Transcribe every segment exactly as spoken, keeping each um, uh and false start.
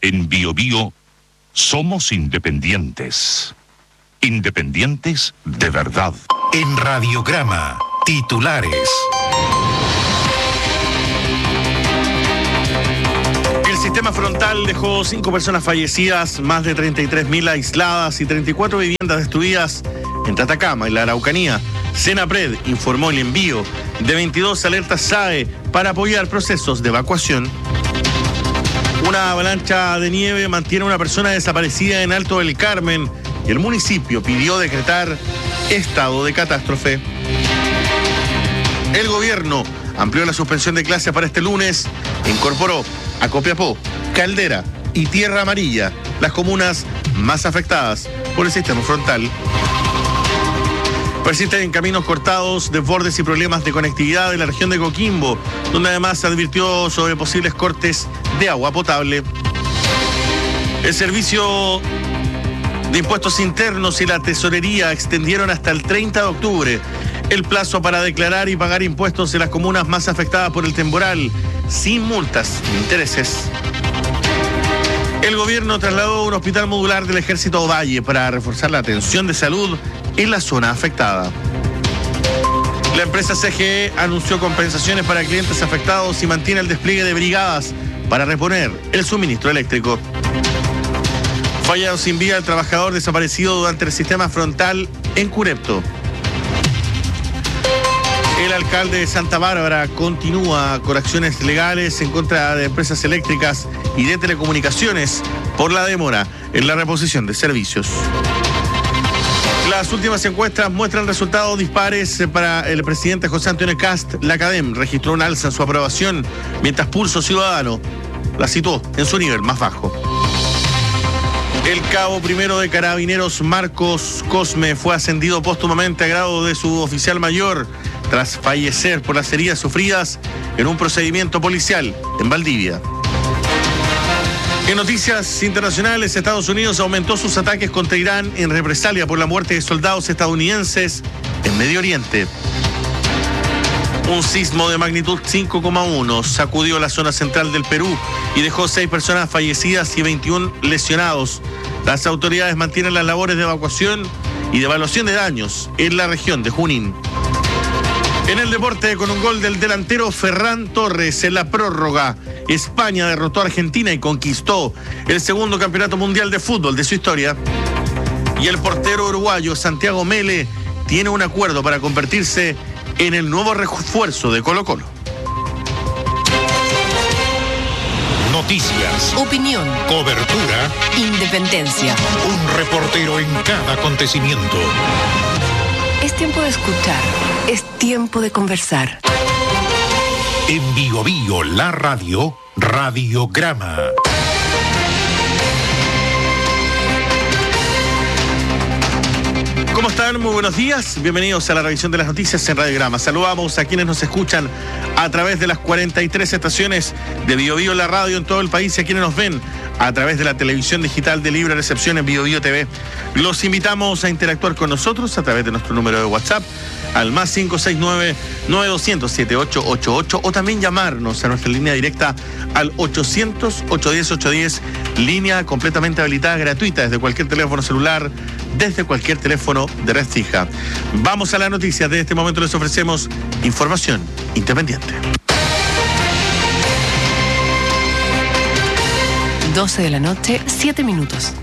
En Bio Bio somos independientes. Independientes de verdad. En Radiograma, titulares. El sistema frontal dejó cinco personas fallecidas, más de treinta y tres mil aisladas y treinta y cuatro viviendas destruidas entre Atacama y la Araucanía. Senapred informó el envío de veintidós alertas S A E para apoyar procesos de evacuación. Una avalancha de nieve mantiene a una persona desaparecida en Alto del Carmen y el municipio pidió decretar estado de catástrofe. El gobierno amplió la suspensión de clases para este lunes e incorporó a Copiapó, Caldera y Tierra Amarilla, las comunas más afectadas por el sistema frontal. Persisten caminos cortados, desbordes y problemas de conectividad en la región de Coquimbo, donde además se advirtió sobre posibles cortes de agua potable. El Servicio de Impuestos Internos y la Tesorería extendieron hasta el treinta de octubre el plazo para declarar y pagar impuestos en las comunas más afectadas por el temporal, sin multas ni intereses. El gobierno trasladó un hospital modular del Ejército a Ovalle para reforzar la atención de salud en la zona afectada. La empresa C G E anunció compensaciones para clientes afectados y mantiene el despliegue de brigadas para reponer el suministro eléctrico. Fallado sin vida el trabajador desaparecido durante el sistema frontal en Curepto. El alcalde de Santa Bárbara continúa con acciones legales en contra de empresas eléctricas y de telecomunicaciones por la demora en la reposición de servicios. Las últimas encuestas muestran resultados dispares para el presidente José Antonio Kast. La Cadem registró un alza en su aprobación, mientras Pulso Ciudadano la situó en su nivel más bajo. El cabo primero de Carabineros Marcos Cosme fue ascendido póstumamente a grado de suboficial mayor tras fallecer por las heridas sufridas en un procedimiento policial en Valdivia. En noticias internacionales, Estados Unidos aumentó sus ataques contra Irán en represalia por la muerte de soldados estadounidenses en Medio Oriente. Un sismo de magnitud cinco coma uno sacudió la zona central del Perú y dejó seis personas fallecidas y veintiún lesionados. Las autoridades mantienen las labores de evacuación y de evaluación de daños en la región de Junín. En el deporte, con un gol del delantero Ferran Torres en la prórroga, España derrotó a Argentina y conquistó el segundo campeonato mundial de fútbol de su historia. Y el portero uruguayo Santiago Mele tiene un acuerdo para convertirse en el nuevo refuerzo de Colo-Colo. Noticias, opinión, cobertura, independencia. Un reportero en cada acontecimiento. Es tiempo de escuchar, es tiempo de conversar. En Bio Bio, la radio, Radiograma. ¿Cómo están? Muy buenos días. Bienvenidos a la revisión de las noticias en Radiograma. Saludamos a quienes nos escuchan a través de las cuarenta y tres estaciones de Bio Bio la radio en todo el país y a quienes nos ven a través de la televisión digital de libre recepción en Bio Bio T V. Los invitamos a interactuar con nosotros a través de nuestro número de WhatsApp al más cinco seis nueve, nueve dos cero cero, siete ocho ocho ocho o también llamarnos a nuestra línea directa al ochocientos, ochocientos diez, ochocientos diez, línea completamente habilitada, gratuita desde cualquier teléfono celular, desde cualquier teléfono de red fija. Vamos a las noticias. De este momento les ofrecemos información independiente. doce de la noche, siete minutos.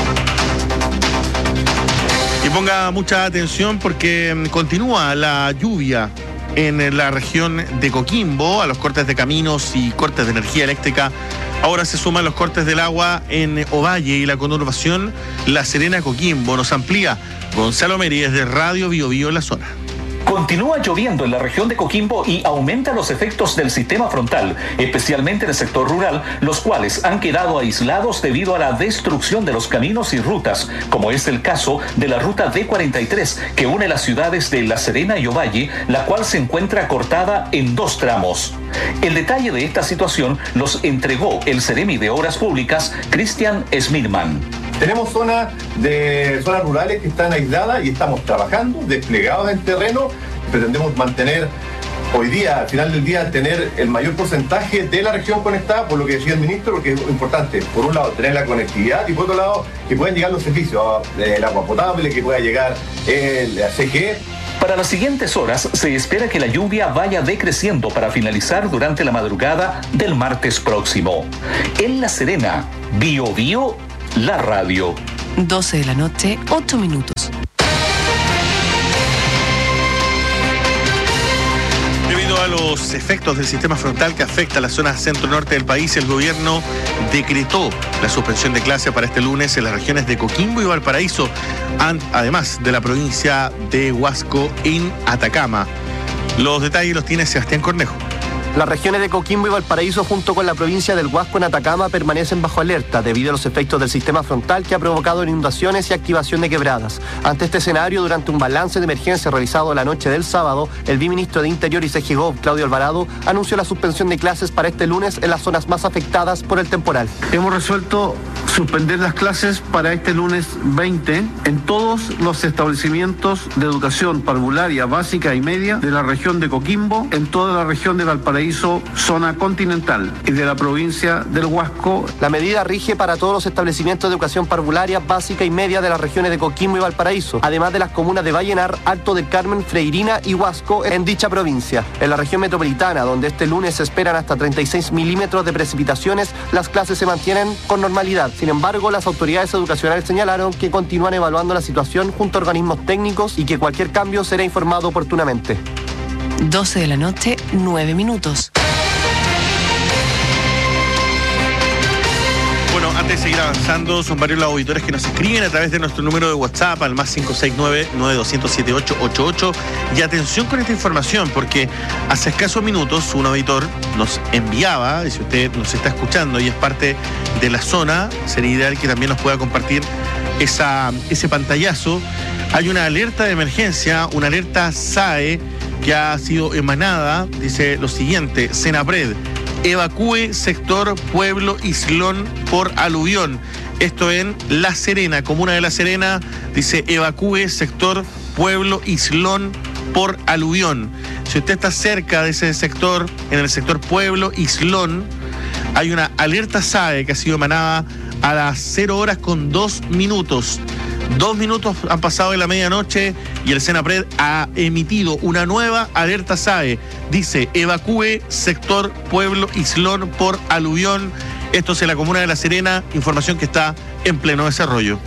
Y ponga mucha atención porque continúa la lluvia en la región de Coquimbo, a los cortes de caminos y cortes de energía eléctrica. Ahora se suman los cortes del agua en Ovalle y la conurbación La Serena Coquimbo. Nos amplía Gonzalo Meri desde Radio Bio Bio en la zona. Continúa lloviendo en la región de Coquimbo y aumenta los efectos del sistema frontal, especialmente en el sector rural, los cuales han quedado aislados debido a la destrucción de los caminos y rutas, como es el caso de la ruta D cuarenta y tres, que une las ciudades de La Serena y Ovalle, la cual se encuentra cortada en dos tramos. El detalle de esta situación los entregó el Ceremi de Obras Públicas, Cristian Smirman. Tenemos zonas de zonas rurales que están aisladas y estamos trabajando, desplegados en terreno. Pretendemos mantener hoy día, al final del día, tener el mayor porcentaje de la región conectada, por lo que decía el ministro, porque es importante, por un lado, tener la conectividad y por otro lado, que puedan llegar los servicios, el agua potable, que pueda llegar el C G E. Para las siguientes horas se espera que la lluvia vaya decreciendo para finalizar durante la madrugada del martes próximo. En La Serena, Bio Bio, la radio. doce de la noche, ocho minutos. Debido a los efectos del sistema frontal que afecta a la zona centro-norte del país, el gobierno decretó la suspensión de clase para este lunes en las regiones de Coquimbo y Valparaíso, además de la provincia de Huasco en Atacama. Los detalles los tiene Sebastián Cornejo. Las regiones de Coquimbo y Valparaíso junto con la provincia del Huasco en Atacama permanecen bajo alerta debido a los efectos del sistema frontal que ha provocado inundaciones y activación de quebradas. Ante este escenario, durante un balance de emergencia realizado la noche del sábado, el viceministro de Interior y C G Gov, Claudio Alvarado, anunció la suspensión de clases para este lunes en las zonas más afectadas por el temporal. Hemos resuelto suspender las clases para este lunes veinte en todos los establecimientos de educación parvularia, básica y media de la región de Coquimbo, en toda la región de Valparaíso, zona continental y de la provincia del Huasco. La medida rige para todos los establecimientos de educación parvularia, básica y media de las regiones de Coquimbo y Valparaíso, además de las comunas de Vallenar, Alto del Carmen, Freirina y Huasco en dicha provincia. En la región metropolitana, donde este lunes se esperan hasta treinta y seis milímetros de precipitaciones, las clases se mantienen con normalidad. Sin embargo, las autoridades educacionales señalaron que continúan evaluando la situación junto a organismos técnicos y que cualquier cambio será informado oportunamente. doce de la noche, nueve minutos. Bueno, antes de seguir avanzando, son varios los auditores que nos escriben a través de nuestro número de WhatsApp al más cinco seis nueve, nueve dos cero siete ocho ocho ocho. Y atención con esta información, porque hace escasos minutos un auditor nos enviaba, y si usted nos está escuchando y es parte de la zona, sería ideal que también nos pueda compartir esa, ese pantallazo. Hay una alerta de emergencia, una alerta S A E, que ha sido emanada, dice lo siguiente: Senapred, evacúe sector Pueblo Islón por aluvión. Esto en La Serena, comuna de La Serena, dice evacúe sector Pueblo Islón por aluvión. Si usted está cerca de ese sector, en el sector Pueblo Islón, hay una alerta S A E que ha sido emanada a las cero horas con dos minutos. Dos minutos han pasado de la medianoche y el Senapred ha emitido una nueva alerta S A E. Dice, evacúe sector Pueblo Islón por aluvión. Esto es en la comuna de La Serena, información que está en pleno desarrollo.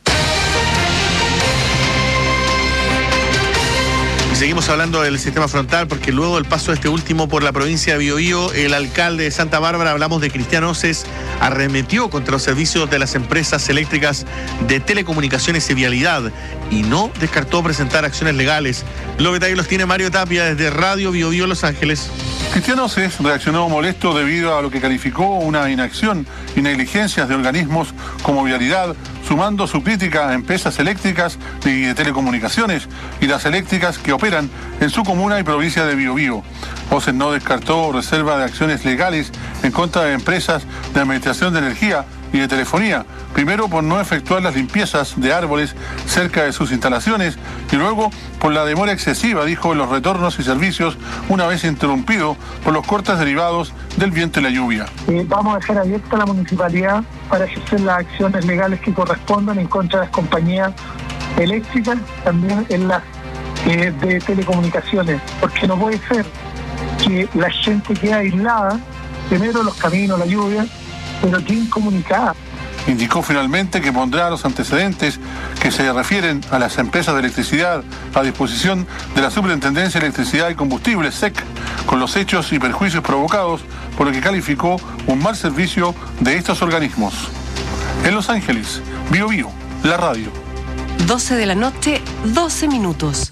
Seguimos hablando del sistema frontal porque luego del paso de este último por la provincia de Biobío, el alcalde de Santa Bárbara, hablamos de Cristian Oces, arremetió contra los servicios de las empresas eléctricas de telecomunicaciones y vialidad y no descartó presentar acciones legales. Los detalles los tiene Mario Tapia desde Radio Biobío Los Ángeles. Cristian Oces reaccionó molesto debido a lo que calificó una inacción y negligencias de organismos como Vialidad, sumando su crítica a empresas eléctricas y de telecomunicaciones y las eléctricas que operan en su comuna y provincia de Biobío. Oces no descartó reserva de acciones legales en contra de empresas de administración de energía y de telefonía, primero por no efectuar las limpiezas de árboles cerca de sus instalaciones y luego por la demora excesiva, dijo, en los retornos y servicios una vez interrumpido por los cortes derivados del viento y la lluvia. Eh, vamos a dejar abierta la municipalidad para ejercer las acciones legales que correspondan en contra de las compañías eléctricas, también en las eh, de telecomunicaciones, porque no puede ser que la gente quede aislada, primero los caminos, la lluvia, pero que incomunicada. Indicó finalmente que pondrá los antecedentes que se refieren a las empresas de electricidad a disposición de la Superintendencia de Electricidad y Combustibles, S E C, con los hechos y perjuicios provocados por lo que calificó un mal servicio de estos organismos. En Los Ángeles, Biobío, la radio. doce de la noche, doce minutos.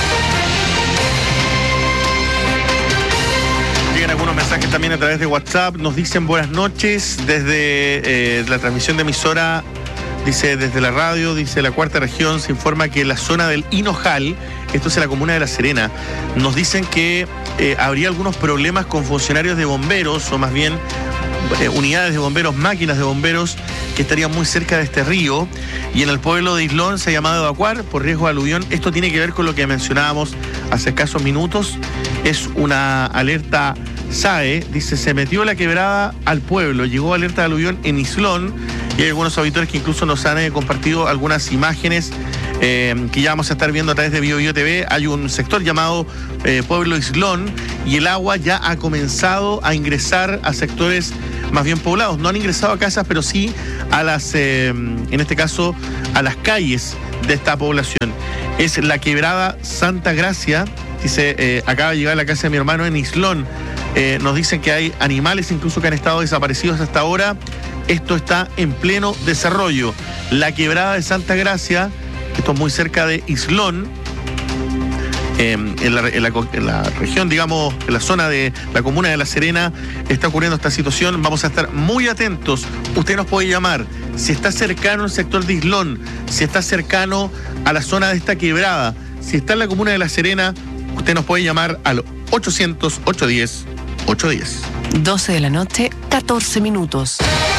Algunos mensajes también a través de WhatsApp. Nos dicen buenas noches desde eh, la transmisión de emisora. Dice desde la radio, dice la cuarta región, se informa que en la zona del Hinojal, esto es en la comuna de La Serena, nos dicen que eh, habría algunos problemas con funcionarios de bomberos, o más bien eh, unidades de bomberos, máquinas de bomberos que estarían muy cerca de este río, y en el pueblo de Islón se ha llamado a evacuar por riesgo de aluvión. Esto tiene que ver con lo que mencionábamos hace escasos minutos. Es una alerta S A E, dice, se metió la quebrada al pueblo, llegó alerta de aluvión en Islón, y hay algunos auditores que incluso nos han eh, compartido algunas imágenes eh, que ya vamos a estar viendo a través de Bio Bio T V. Hay un sector llamado eh, Pueblo Islón, y el agua ya ha comenzado a ingresar a sectores más bien poblados. No han ingresado a casas, pero sí a las, eh, en este caso, a las calles de esta población. Es la quebrada Santa Gracia, dice, eh, acaba de llegar a la casa de mi hermano en Islón. Eh, nos dicen que hay animales incluso que han estado desaparecidos hasta ahora. Esto está en pleno desarrollo. La quebrada de Santa Gracia, esto es muy cerca de Islón, eh, en, la, en, la, en la región, digamos, en la zona de la comuna de La Serena, está ocurriendo esta situación. Vamos a estar muy atentos. Usted nos puede llamar si está cercano al sector de Islón, si está cercano a la zona de esta quebrada, si está en la comuna de La Serena. Usted nos puede llamar al ochocientos, ochocientos diez, ochocientos diez. doce de la noche, catorce minutos.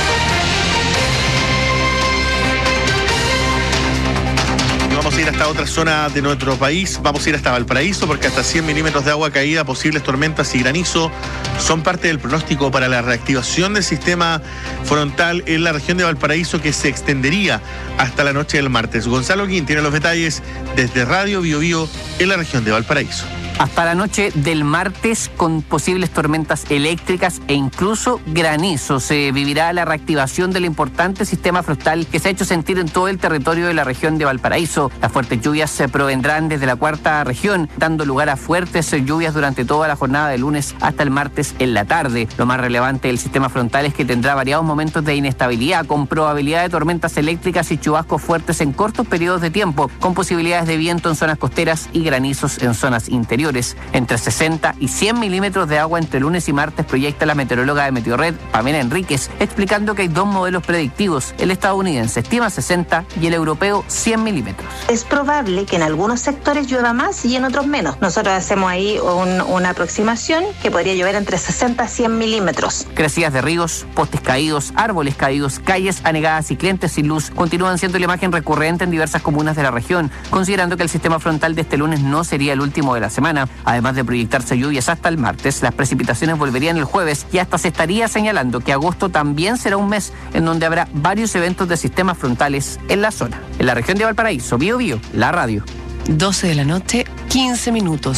Vamos a ir hasta otra zona de nuestro país, vamos a ir hasta Valparaíso, porque hasta cien milímetros de agua caída, posibles tormentas y granizo son parte del pronóstico para la reactivación del sistema frontal en la región de Valparaíso, que se extendería hasta la noche del martes. Gonzalo Guín tiene los detalles desde Radio Bio Bio en la región de Valparaíso. Hasta la noche del martes, con posibles tormentas eléctricas e incluso granizo, se vivirá la reactivación del importante sistema frontal que se ha hecho sentir en todo el territorio de la región de Valparaíso. Las fuertes lluvias se provendrán desde la cuarta región, dando lugar a fuertes lluvias durante toda la jornada de lunes hasta el martes en la tarde. Lo más relevante del sistema frontal es que tendrá variados momentos de inestabilidad, con probabilidad de tormentas eléctricas y chubascos fuertes en cortos periodos de tiempo, con posibilidades de viento en zonas costeras y granizos en zonas interiores. Entre sesenta y cien milímetros de agua entre lunes y martes, proyecta la meteoróloga de Meteorred, Pamela Enríquez, explicando que hay dos modelos predictivos. El estadounidense estima sesenta y el europeo cien milímetros. Es probable que en algunos sectores llueva más y en otros menos. Nosotros hacemos ahí un, una aproximación que podría llover entre sesenta a cien milímetros. Crecidas de ríos, postes caídos, árboles caídos, calles anegadas y clientes sin luz continúan siendo la imagen recurrente en diversas comunas de la región, considerando que el sistema frontal de este lunes no sería el último de la semana. Además de proyectarse lluvias hasta el martes, las precipitaciones volverían el jueves y hasta se estaría señalando que agosto también será un mes en donde habrá varios eventos de sistemas frontales en la zona. En la región de Valparaíso, Bio Bio, la radio. doce de la noche, quince minutos.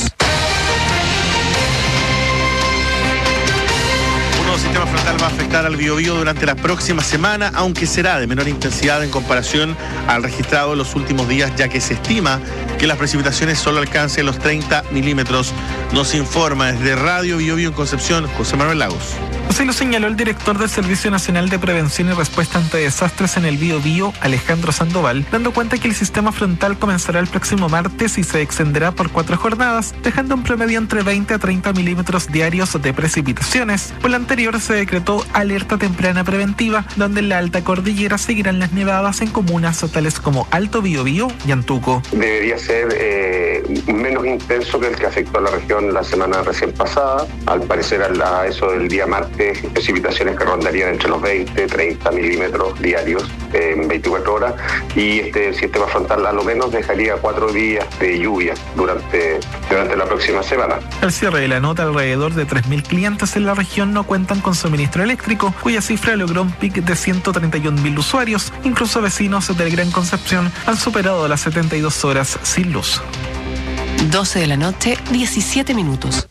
El sistema frontal va a afectar al Biobío durante la próxima semana, aunque será de menor intensidad en comparación al registrado en los últimos días, ya que se estima que las precipitaciones solo alcancen los treinta milímetros. Nos informa desde Radio Bio Bio en Concepción, José Manuel Lagos. Así lo señaló el director del Servicio Nacional de Prevención y Respuesta ante Desastres en el Biobío, Alejandro Sandoval, dando cuenta que el sistema frontal comenzará el próximo martes y se extenderá por cuatro jornadas, dejando un promedio entre veinte a treinta milímetros diarios de precipitaciones. Por lo anterior se decretó alerta temprana preventiva, donde en la alta cordillera seguirán las nevadas en comunas tales como Alto Biobío y Antuco. Debería ser eh, menos intenso que el que afectó a la región la semana recién pasada. Al parecer a, a eso del día martes, precipitaciones que rondarían entre los veinte, treinta milímetros diarios en veinticuatro horas, y este sistema frontal a lo menos dejaría cuatro días de lluvia durante, durante la próxima semana. Al cierre de la nota, alrededor de tres mil clientes en la región no cuentan con suministro eléctrico, cuya cifra logró un pic de ciento treinta y un mil usuarios. Incluso vecinos del Gran Concepción han superado las setenta y dos horas sin luz. doce de la noche, diecisiete minutos.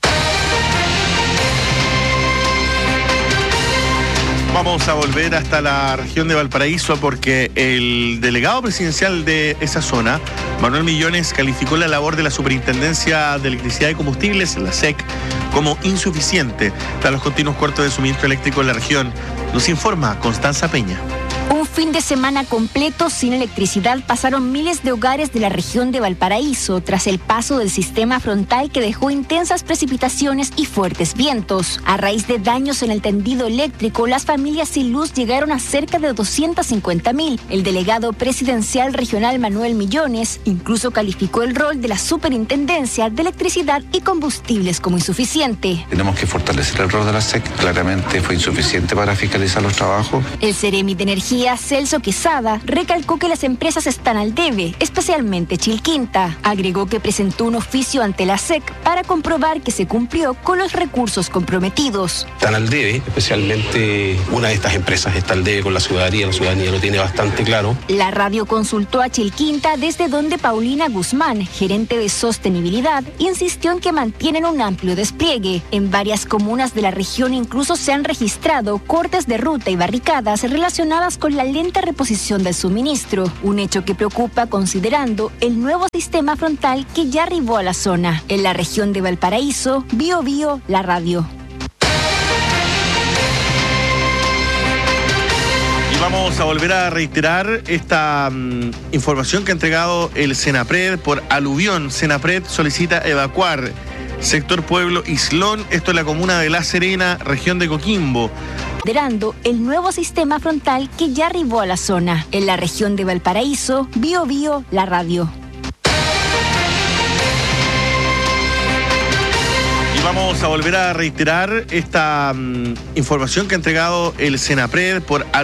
Vamos a volver hasta la región de Valparaíso porque el delegado presidencial de esa zona, Manuel Millones, calificó la labor de la Superintendencia de Electricidad y Combustibles, la S E C, como insuficiente tras los continuos cortes de suministro eléctrico en la región. Nos informa Constanza Peña. Un fin de semana completo sin electricidad pasaron miles de hogares de la región de Valparaíso tras el paso del sistema frontal que dejó intensas precipitaciones y fuertes vientos. A raíz de daños en el tendido eléctrico, las familias sin luz llegaron a cerca de doscientos cincuenta mil. El delegado presidencial regional Manuel Millones incluso calificó el rol de la Superintendencia de Electricidad y Combustibles como insuficiente. Tenemos que fortalecer el rol de la S E C. Claramente fue insuficiente para fiscalizar los trabajos. El Ceremi de Energía Celso Quesada recalcó que las empresas están al debe, especialmente Chilquinta. Agregó que presentó un oficio ante la S E C para comprobar que se cumplió con los recursos comprometidos. Están al debe, especialmente una de estas empresas está al debe con la ciudadanía, la ciudadanía lo tiene bastante claro. La radio consultó a Chilquinta, desde donde Paulina Guzmán, gerente de sostenibilidad, insistió en que mantienen un amplio despliegue. En varias comunas de la región incluso se han registrado cortes de ruta y barricadas relacionadas con la lenta reposición del suministro, un hecho que preocupa considerando el nuevo sistema frontal que ya arribó a la zona. En la región de Valparaíso, Bio Bio, la radio. Y vamos a volver a reiterar esta um, información que ha entregado el Senapred por aluvión. Senapred solicita evacuar sector Pueblo Islón, esto es la comuna de La Serena, región de Coquimbo. Considerando el nuevo sistema frontal que ya arribó a la zona. En la región de Valparaíso, Bio Bio, la radio. Y vamos a volver a reiterar esta um, información que ha entregado el Senapred por aluvión.